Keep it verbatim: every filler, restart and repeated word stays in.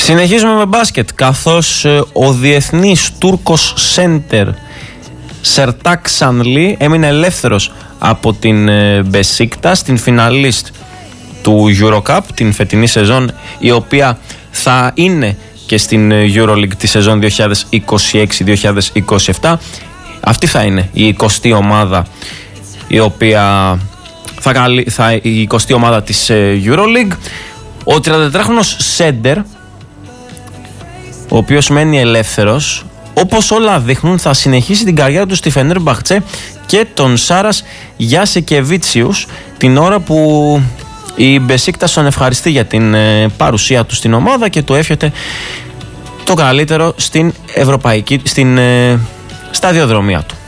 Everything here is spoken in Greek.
Συνεχίζουμε με μπάσκετ, καθώς ο διεθνής Τούρκος σέντερ Σερτάκ Σανλή έμεινε ελεύθερος από την Μπεσίκτας, στην φιναλίστ του EuroCup την φετινή σεζόν, η οποία θα είναι και στην EuroLeague τη σεζόν δύο χιλιάδες είκοσι έξι δύο χιλιάδες είκοσι επτά. Αυτή θα είναι η εικοστή ομάδα, η οποία θα, καλεί, θα η εικοστή ομάδα της EuroLeague. Ο τριαντατετράχρονος σέντερ, ο οποίος μένει ελεύθερος, όπως όλα δείχνουν θα συνεχίσει την καριέρα του στη Φενέρμπαχτσε και τον Σάρας Γιασεκεβίτσιους, την ώρα που η Μπεσίκτας τον ευχαριστεί για την ε, παρουσία του στην ομάδα και του εύχεται το καλύτερο στην ευρωπαϊκή, στην ε, σταδιοδρομία του.